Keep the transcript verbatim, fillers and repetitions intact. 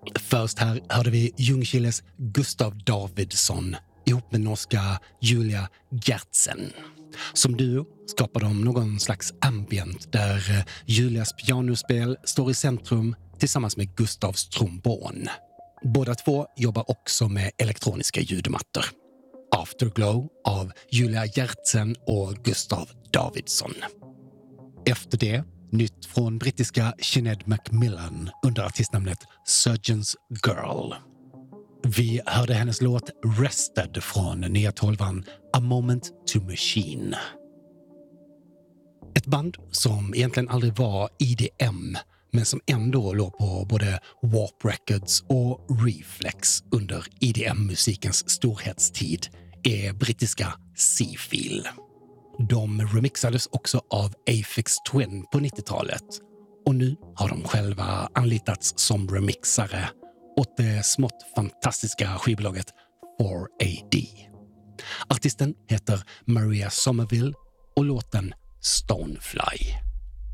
Först här hörde vi Ljungskilles Gustav Davidsson ihop med norska Julia Gertsen. Som duo skapar de någon slags ambient där Julias pianospel står i centrum tillsammans med Gustavs trombon. Båda två jobbar också med elektroniska ljudmattor. Afterglow av Julia Gertsen och Gustav Davidsson. Efter det, nytt från brittiska Sinead Macmillan under artistnamnet Surgeon's Girl. Vi hörde hennes låt Rested från nya tolvan A Moment to Machine. Ett band som egentligen aldrig var E D M men som ändå låg på både Warp Records och Reflex under E D M-musikens storhetstid är brittiska Seafeel. De remixades också av Aphex Twin på nittiotalet och nu har de själva anlitats som remixare åt det smått fantastiska skivbolaget four A D. Artisten heter Maria Somerville och låten Stonefly.